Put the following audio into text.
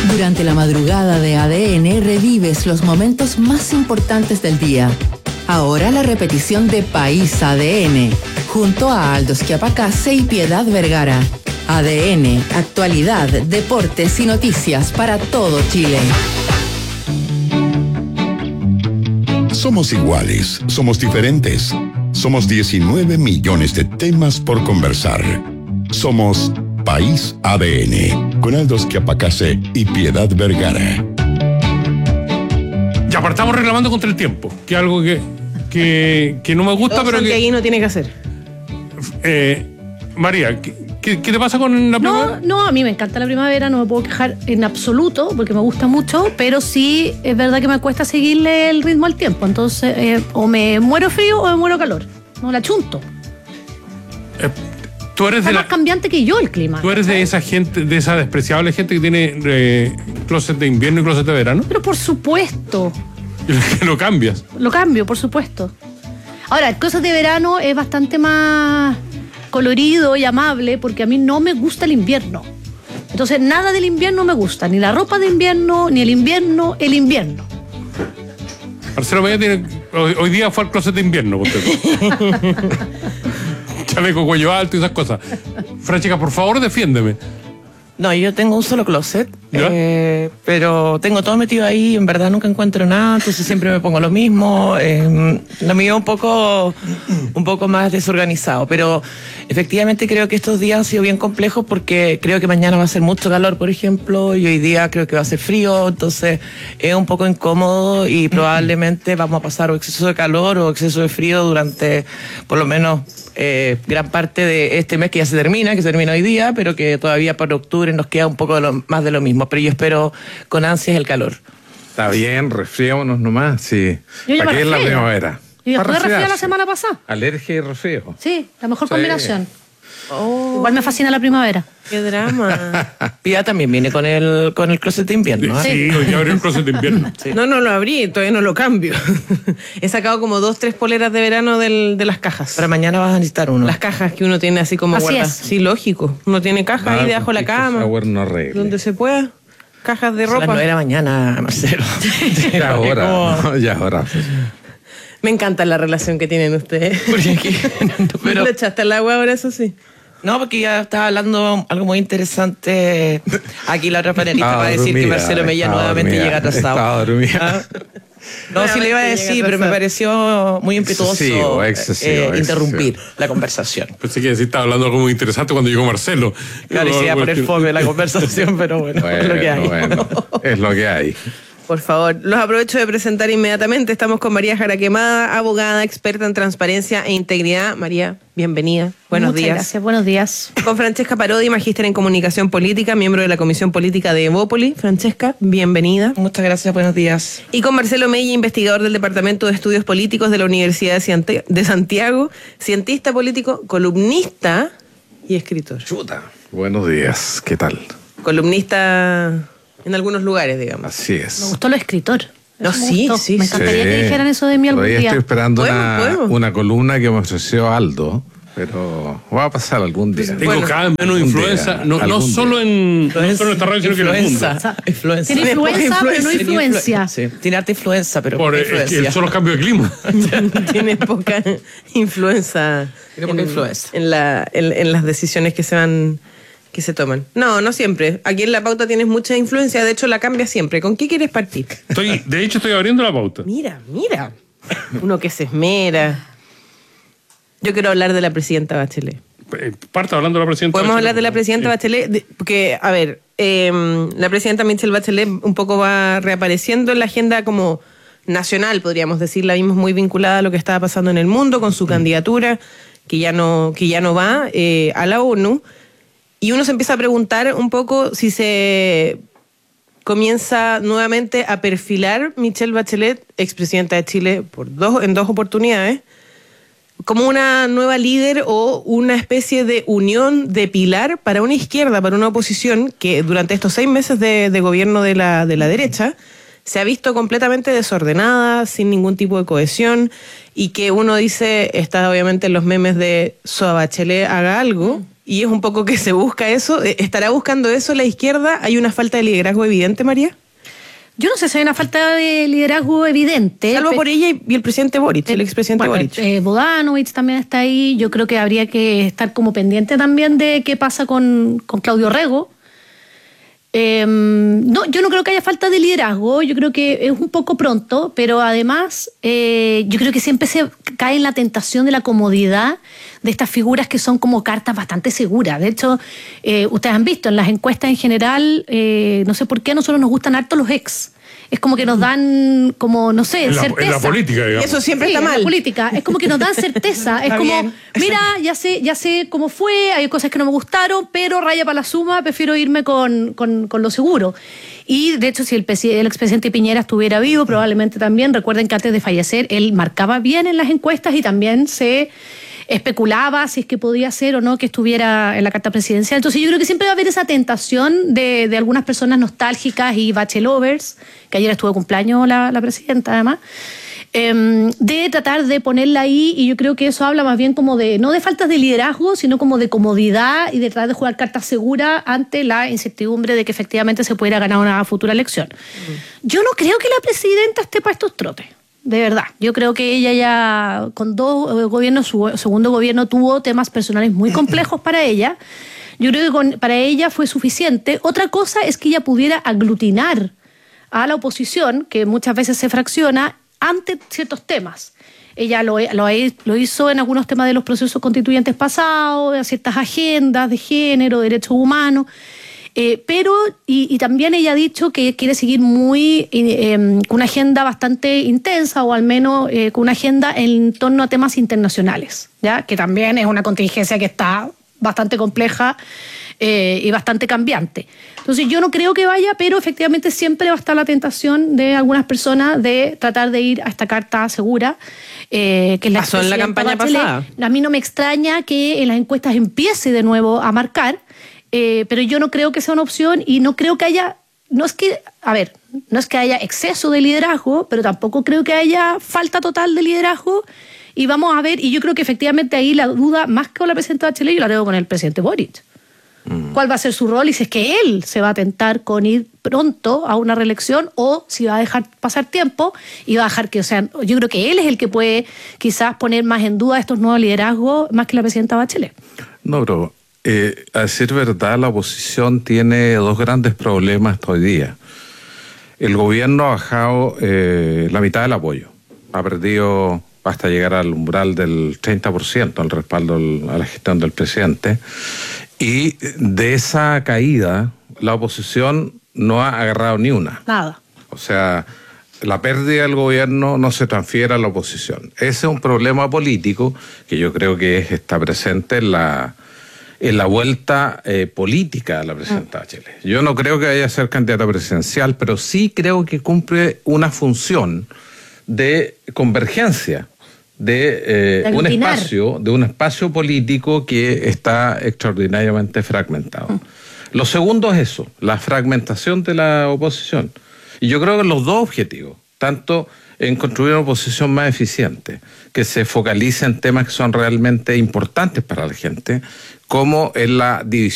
Durante la madrugada de ADN revives los momentos más importantes del día. Ahora la repetición de País ADN, junto a Aldo Schiapacase y Piedad Vergara. ADN, actualidad, deportes y noticias para todo Chile. Somos iguales, somos diferentes. Somos 19 millones de temas por conversar. Somos País ADN, con Aldo Schiapacase y Piedad Vergara. Ya partamos reclamando contra el tiempo, que es algo que no me gusta, pero que no tiene que hacer. María, ¿qué te pasa con la primavera? No, a mí me encanta la primavera, no me puedo quejar en absoluto, porque me gusta mucho, pero sí es verdad que me cuesta seguirle el ritmo al tiempo. Entonces, o me muero frío o me muero calor. No la chunto. Tú eres Está más cambiante que yo el clima. Tú eres de esa gente, de esa despreciable gente que tiene closet de invierno y closet de verano. Pero por supuesto. Que lo cambias. Lo cambio, por supuesto. Ahora, el closet de verano es bastante más colorido y amable porque a mí no me gusta el invierno. Entonces, nada del invierno me gusta. Ni la ropa de invierno, ni el invierno. Marcelo Mella hoy día fue al closet de invierno. Chaleco, cuello alto y esas cosas. Francesca, por favor, defiéndeme. No, yo tengo un solo closet, pero tengo todo metido ahí, en verdad nunca encuentro nada, entonces siempre me pongo lo mismo. Lo mío un poco más desorganizado, pero efectivamente creo que estos días han sido bien complejos porque creo que mañana va a ser mucho calor, por ejemplo, y hoy día creo que va a ser frío, entonces es un poco incómodo y probablemente vamos a pasar o exceso de calor o exceso de frío durante por lo menos gran parte de este mes que ya se termina hoy día, pero que todavía por octubre nos queda un poco más de lo mismo, pero yo espero con ansias el calor. Está bien, resfriémonos nomás, sí. ¿Para qué es la primavera? Y después de resfriar la semana pasada. Alergia y resfriado. Sí, la mejor combinación. Igual me fascina la primavera. ¡Qué drama! Pia también viene con el closet de invierno. Sí, hoy abrió el closet de invierno. Sí. No lo abrí, todavía no lo cambio. He sacado como 2-3 poleras de verano de las cajas. Para mañana vas a necesitar uno. Las cajas que uno tiene así como guardadas. Sí, lógico. Uno tiene cajas ahí debajo de la cama. Donde se pueda. Cajas de ropa. A las 9 de la mañana, Marcelo. Ya ahora, ya ahora. Me encanta la relación que tienen ustedes. Pero ¿Le echaste el agua ahora, eso sí? No, porque ya estaba hablando algo muy interesante. Aquí la otra panelista va a decir que Marcelo Mella nuevamente llega atrasado. Estaba dormida. No, sí le iba a decir, pero me pareció muy impetuoso interrumpir la conversación. Pensé que sí estaba hablando algo muy interesante cuando llegó Marcelo. Claro, y se iba a poner fome la conversación, pero bueno, es lo que hay. Bueno, es lo que hay. Por favor, los aprovecho de presentar inmediatamente. Estamos con María Jara Quemada, abogada, experta en transparencia e integridad. María, bienvenida. Buenos días. Gracias, buenos días. Con Francesca Parodi, magíster en comunicación política, miembro de la Comisión Política de Evópoli. Francesca, bienvenida. Muchas gracias, buenos días. Y con Marcelo Mella, investigador del Departamento de Estudios Políticos de la Universidad de Santiago, cientista político, columnista y escritor. Chuta. Buenos días, ¿qué tal? Columnista en algunos lugares, digamos. Así es. Me gustó lo escritor. No, sí. Me encantaría que dijeran eso de mí algún día. Estoy esperando ¿Podemos? una columna que me ofreció Aldo, pero va a pasar algún día. Tengo cada vez menos influencia, no solo en esta radio, sino que en el mundo. Influencia. Tiene influenza, pero no influencia. Sí, tiene harta influencia, pero Por influencia. son los cambios de clima. Tiene poca influencia. En las decisiones que se toman. No siempre. Aquí en La Pauta tienes mucha influencia, de hecho la cambias siempre. ¿Con qué quieres partir? De hecho, estoy abriendo la pauta. Mira. Uno que se esmera. Yo quiero hablar de la presidenta Bachelet. Parta hablando de la presidenta Podemos Bachelet. hablar de la presidenta Bachelet, porque, a ver, la presidenta Michelle Bachelet un poco va reapareciendo en la agenda como nacional, podríamos decir. La vimos muy vinculada a lo que estaba pasando en el mundo con su candidatura, que ya no va a la ONU. Y uno se empieza a preguntar un poco si se comienza nuevamente a perfilar Michelle Bachelet, expresidenta de Chile, en dos oportunidades, como una nueva líder o una especie de unión de pilar para una izquierda, para una oposición que durante estos 6 meses de gobierno de la derecha se ha visto completamente desordenada, sin ningún tipo de cohesión, y que uno dice, está obviamente en los memes de Soa Bachelet haga algo, y es un poco que se busca eso. ¿Estará buscando eso la izquierda? ¿Hay una falta de liderazgo evidente, María? Yo no sé si hay una falta de liderazgo evidente. Salvo por ella y el presidente Boric, el expresidente Boric. Bodanovich también está ahí. Yo creo que habría que estar como pendiente también de qué pasa con Claudio Rego. No, yo no creo que haya falta de liderazgo. Yo creo que es un poco pronto, pero además yo creo que siempre se cae en la tentación de la comodidad de estas figuras que son como cartas bastante seguras. De hecho, ustedes han visto en las encuestas en general, no sé por qué a nosotros nos gustan harto los ex. Es como que nos dan, como, no sé, certeza. En la política, digamos. Eso siempre Sí, está mal. en la política. Es como que nos dan certeza. Es Está como, bien. mira, ya sé cómo fue, hay cosas que no me gustaron, pero raya para la suma, prefiero irme con lo seguro. Y, de hecho, si el expresidente Piñera estuviera vivo, probablemente también, recuerden que antes de fallecer, él marcaba bien en las encuestas y también se especulaba si es que podía ser o no que estuviera en la carta presidencial. Entonces yo creo que siempre va a haber esa tentación de algunas personas nostálgicas y bachelovers, que ayer estuvo de cumpleaños la presidenta además, de tratar de ponerla ahí, y yo creo que eso habla más bien como de, no de faltas de liderazgo, sino como de comodidad y de tratar de jugar cartas seguras ante la incertidumbre de que efectivamente se pudiera ganar una futura elección. Yo no creo que la presidenta esté para estos trotes. De verdad, yo creo que ella ya con 2 gobiernos, su segundo gobierno tuvo temas personales muy complejos para ella. Yo creo que para ella fue suficiente. Otra cosa es que ella pudiera aglutinar a la oposición, que muchas veces se fracciona, ante ciertos temas. Ella lo hizo en algunos temas de los procesos constituyentes pasados, de ciertas agendas de género, derechos humanos. Pero también ella ha dicho que quiere seguir con una agenda bastante intensa, o al menos con una agenda en torno a temas internacionales, ¿ya? Que también es una contingencia que está bastante compleja y bastante cambiante. Entonces yo no creo que vaya, pero efectivamente siempre va a estar la tentación de algunas personas de tratar de ir a esta carta segura, que es la pasó en la campaña pasada. A mí no me extraña que en las encuestas empiece de nuevo a marcar. Pero yo no creo que sea una opción, y no creo que haya, no es que haya exceso de liderazgo, pero tampoco creo que haya falta total de liderazgo, y vamos a ver, y yo creo que efectivamente ahí la duda, más que con la presidenta Bachelet, yo la tengo con el presidente Boric. ¿Cuál va a ser su rol? Y si es que él se va a tentar con ir pronto a una reelección, o si va a dejar pasar tiempo y va a dejar que, o sea, yo creo que él es el que puede quizás poner más en duda estos nuevos liderazgos, más que la presidenta Bachelet. No, pero a decir verdad, la oposición tiene 2 grandes problemas hoy día. El gobierno ha bajado la mitad del apoyo. Ha perdido hasta llegar al umbral del 30% al respaldo a la gestión del presidente. Y de esa caída, la oposición no ha agarrado ni una. Nada. O sea, la pérdida del gobierno no se transfiere a la oposición. Ese es un problema político que yo creo que está presente en la vuelta política de la presidenta Bachelet. Yo no creo que vaya a ser candidata presidencial, pero sí creo que cumple una función de convergencia, de un espacio político que está extraordinariamente fragmentado. Lo segundo es eso, la fragmentación de la oposición. Y yo creo que los 2 objetivos, tanto en construir una oposición más eficiente, que se focalice en temas que son realmente importantes para la gente, como en la división